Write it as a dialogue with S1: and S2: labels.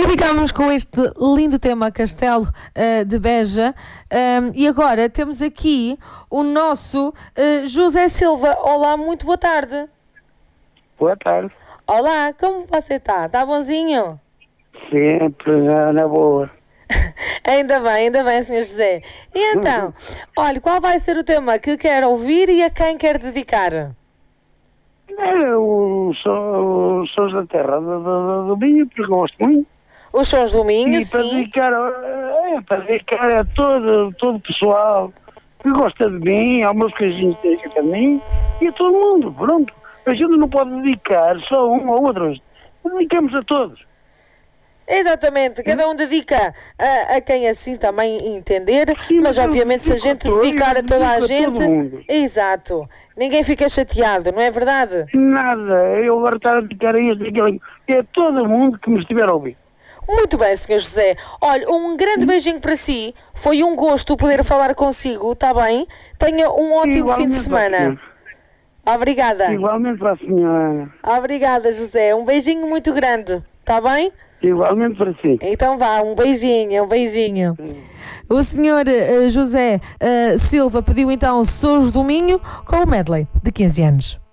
S1: ficámos com este lindo tema Castelo de Beja. E agora temos aqui o nosso José Silva. Olá, muito boa tarde.
S2: Boa tarde.
S1: Olá, como você está? Está bonzinho?
S2: Sempre na boa.
S1: Ainda bem, Sr. José. E então, olha, qual vai ser o tema que quer ouvir e a quem quer dedicar?
S2: Os sons da terra do Minho, porque gosto muito.
S1: Os Sons do Minho,
S2: e para
S1: sim.
S2: para dedicar a todo o pessoal que gosta de mim, ao meus cajinhos para mim e a todo mundo, pronto. A gente não pode dedicar só a um ou outro. Dedicamos a todos.
S1: Exatamente, cada um dedica a quem assim também entender,
S2: Sim,
S1: mas obviamente se a gente dedicar a toda a gente, exato, ninguém fica chateado, não é verdade?
S2: Nada, eu agora estar a dedicar a este, aquele, é todo mundo que me estiver a ouvir.
S1: Muito bem, Sr. José. Olha, um grande beijinho para si, foi um gosto poder falar consigo, está bem? Tenha um ótimo fim de semana. Obrigada.
S2: Igualmente para a senhora.
S1: Obrigada, José, um beijinho muito grande, está bem?
S2: Igualmente para si.
S1: Então vá, um beijinho.
S2: Sim.
S1: O senhor José Silva pediu então Sons do Minho com o medley de 15 anos.